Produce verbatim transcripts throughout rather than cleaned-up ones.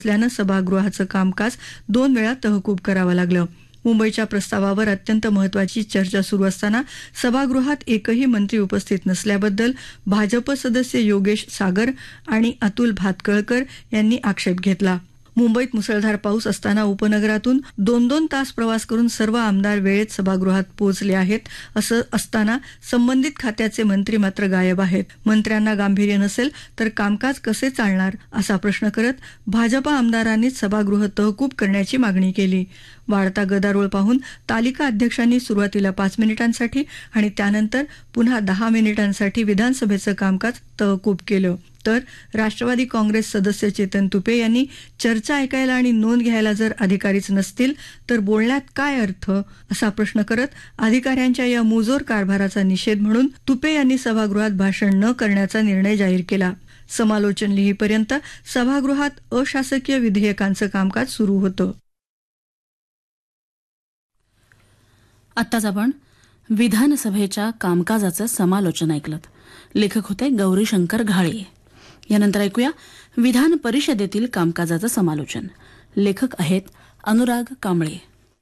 असल्यानं सभागृहाचं कामकाज दोन वेळा तहकूब करावं लागलं. मुंबईच्या प्रस्तावावर अत्यंत महत्वाची चर्चा सुरू असताना सभागृहात एकही मंत्री उपस्थित नसल्याबद्दल भाजप सदस्य योगेश सागर आणि अतुल भातखळकर यांनी आक्षेप घेतला. मुंबईत मुसळधार पाऊस असताना उपनगरातून दोन दोन तास प्रवास करून सर्व आमदार वेळेत सभागृहात पोहोचले आहेत. असं असताना संबंधित खात्याचे मंत्री मात्र गायब आहेत. मंत्र्यांना गांभीर्य नसेल तर कामकाज कसे चालणार असा प्रश्न करत भाजपा आमदारांनीच सभागृह तहकूब करण्याची मागणी केली. वाढता गदारोळ पाहून तालिका अध्यक्षांनी सुरुवातीला पाच मिनिटांसाठी आणि त्यानंतर पुन्हा दहा मिनिटांसाठी विधानसभेचं कामकाज तहकूब केलं. तर राष्ट्रवादी काँग्रेस सदस्य चेतन तुपे यांनी चर्चा ऐकायला आणि नोंद घ्यायला जर अधिकारीच नसतील तर बोलण्यात काय अर्थ असा प्रश्न करत अधिकाऱ्यांच्या या मुजोर कारभाराचा निषेध म्हणून तुपे यांनी सभागृहात भाषण न करण्याचा निर्णय जाहीर केला. समालोचन लिहीपर्यंत सभागृहात अशासकीय विधेयकांचं कामकाज सुरू होतं. आत्ताच आपण विधानसभेच्या कामकाजाचं समालोचन ऐकलं. लेखक होते गौरीशंकर घाळे. यानंतर ऐकूया विधान परिषदेतील कामकाजाचं समालोचन. लेखक आहेत अनुराग कांबळे.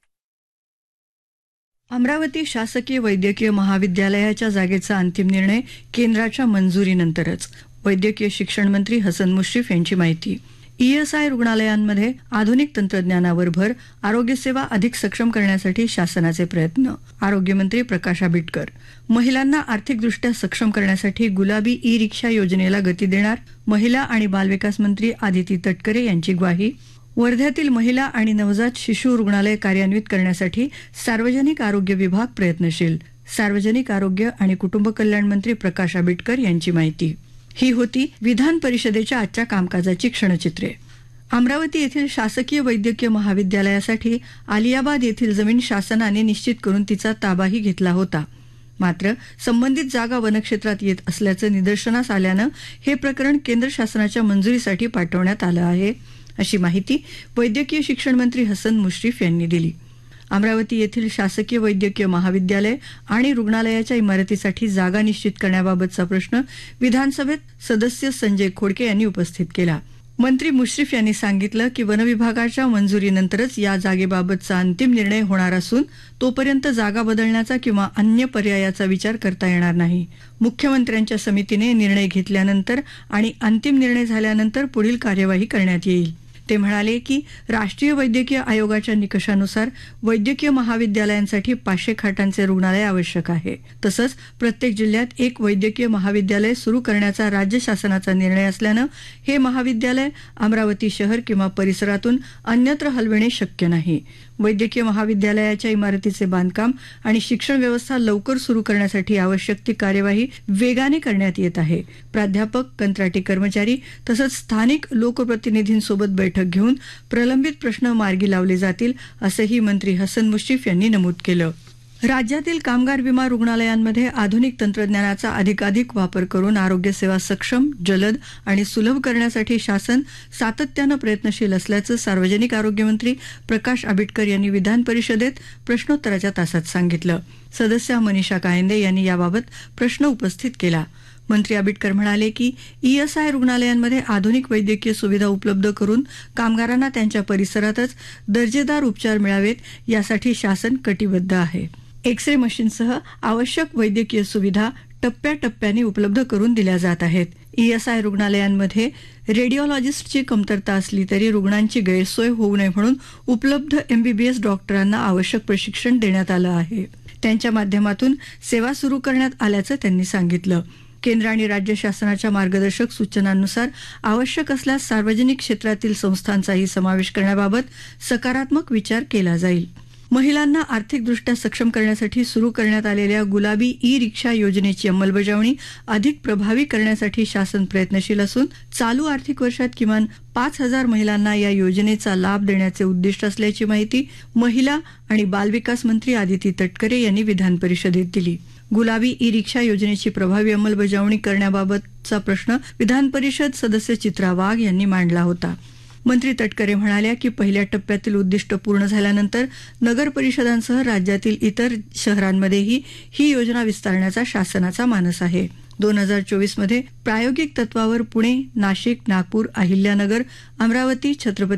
अमरावती शासकीय वैद्यकीय महाविद्यालयाच्या जागेचा अंतिम निर्णय केंद्राच्या मंजुरीनंतरच. वैद्यकीय शिक्षण मंत्री हसन मुश्रीफ यांची माहिती. ईएसआय रुग्णालयांमध्ये आधुनिक तंत्रज्ञानावर भर, आरोग्यसेवा अधिक सक्षम करण्यासाठी शासनाचे प्रयत्न. आरोग्यमंत्री प्रकाश आंबेडकर. महिलांना आर्थिकदृष्ट्या सक्षम करण्यासाठी गुलाबी ई रिक्षा योजनेला गती देणार. महिला आणि बालविकास मंत्री आदिती तटकरे यांची ग्वाही. वर्ध्यातील महिला आणि नवजात शिशु रुग्णालय कार्यान्वित करण्यासाठी सार्वजनिक आरोग्य विभाग प्रयत्नशील. सार्वजनिक आरोग्य आणि कुटुंब कल्याण मंत्री प्रकाश आंबेडकर यांची माहिती. ही होती विधान परिषदेच्या आजच्या कामकाजाची क्षणचित्रे. अमरावती येथील शासकीय वैद्यकीय महाविद्यालयासाठी आलियाबाद येथील जमीन शासनाने निश्चित करून तिचा ताबाही घेतला होता. मात्र संबंधित जागा वनक्षेत्रात येत असल्याचं निदर्शनास आल्यानं हे प्रकरण केंद्र शासनाच्या मंजुरीसाठी पाठवण्यात आलं आहे, अशी माहिती वैद्यकीय शिक्षण मंत्री हसन मुश्रीफ यांनी दिली. अमरावती येथील शासकीय वैद्यकीय महाविद्यालय आणि रुग्णालयाच्या इमारतीसाठी जागा निश्चित करण्याबाबतचा प्रश्न विधानसभेत सदस्य संजय खोडके यांनी उपस्थित केला. मंत्री मुश्रीफ यांनी सांगितलं की वनविभागाच्या मंजुरीनंतरच या जागेबाबतचा अंतिम निर्णय होणार असून तोपर्यंत जागा बदलण्याचा किंवा अन्य पर्यायाचा विचार करता येणार नाही. मुख्यमंत्र्यांच्या समितीने निर्णय घेतल्यानंतर आणि अंतिम निर्णय झाल्यानंतर पुढील कार्यवाही करण्यात येईल. ते म्हणाले की राष्ट्रीय वैद्यकीय आयोगाच्या निकषानुसार वैद्यकीय महाविद्यालयांसाठी पाचशे खाटांचे रुग्णालय आवश्यक आहे. तसंच प्रत्येक जिल्ह्यात एक वैद्यकीय महाविद्यालय सुरू करण्याचा राज्य शासनाचा निर्णय असल्यानं हे महाविद्यालय अमरावती शहर किंवा परिसरातून अन्यत्र हलविणे शक्य नाही. वैद्यकीय महाविद्यालयाच्या इमारतीचे बांधकाम आणि शिक्षण व्यवस्था लवकर सुरू करण्यासाठी आवश्यक ती कार्यवाही वेगाने करण्यात येत आहे. प्राध्यापक, कंत्राटी कर्मचारी तसंच स्थानिक लोकप्रतिनिधींसोबत बैठक घेऊन प्रलंबित प्रश्न मार्गी लावले जातील, असंही मंत्री हसन मुश्रीफ यांनी नमूद केलं. राज्यातील कामगार विमा रुग्णालयांमध्ये आधुनिक तंत्रज्ञानाचा अधिकाधिक वापर करून आरोग्यसेवा सक्षम, जलद आणि सुलभ करण्यासाठी शासन सातत्यानं प्रयत्नशील असल्याचं सार्वजनिक आरोग्यमंत्री प्रकाश आंबेडकर यांनी विधान परिषदेत प्रश्नोत्तराच्या तासात सांगितलं. सदस्य मनीषा कायंदे यांनी याबाबत प्रश्न उपस्थित केला. मंत्री आंबेडकर म्हणाले की ईएसआय रुग्णालयांमध्ये आधुनिक वैद्यकीय सुविधा उपलब्ध करून कामगारांना त्यांच्या परिसरातच दर्जेदार उपचार मिळावेत यासाठी शासन कटिबद्ध आहे. एक्स-रे मशीनसह आवश्यक वैद्यकीय सुविधा टप्प्याटप्प्याने उपलब्ध करून दिल्या जात आहेत. ईएसआय रुग्णालयांमध्ये रेडिओलॉजिस्टची कमतरता असली तरी रुग्णांची गैरसोय होऊ नये म्हणून उपलब्ध एमबीबीएस डॉक्टरांना आवश्यक प्रशिक्षण देण्यात आलं आहे. त्यांच्या माध्यमातून सेवा सुरू करण्यात आल्याचं त्यांनी सांगितलं. केंद्र आणि राज्य शासनाच्या मार्गदर्शक सूचनांनुसार आवश्यक असल्यास सार्वजनिक क्षेत्रातील संस्थांचाही समावेश करण्याबाबत सकारात्मक विचार केला जाईल. महिलांना आर्थिकदृष्ट्या सक्षम करण्यासाठी सुरू करण्यात आलेल्या गुलाबी ई रिक्षा योजनेची अंमलबजावणी अधिक प्रभावी करण्यासाठी शासन प्रयत्नशील असून चालू आर्थिक वर्षात किमान पाच हजार महिलांना या योजनेचा लाभ देण्याचे उद्दिष्ट असल्याची माहिती महिला आणि बालविकास मंत्री आदिती तटकरे यांनी विधान परिषदेत दिली. गुलाबी ई रिक्षा योजनेची प्रभावी अंमलबजावणी करण्याबाबतचा प्रश्न विधान परिषद सदस्य चित्रा वाघ यांनी मांडला होता. मंत्री तटकरे म्हणाल्या की पहिल्या टप्प्यातील उद्दिष्ट पूर्ण झाल्यानंतर नगर परिषदांसह राज्यातील इतर शहरांमध्येही ही योजना विस्तारण्याचा शासनाचा मानस आहे. दोन हजार चोवीस मध्ये प्रायोगिक तत्वावर पुणे, नाशिक, नागपूर, अहिल्यानगर, अमरावती, छत्रपती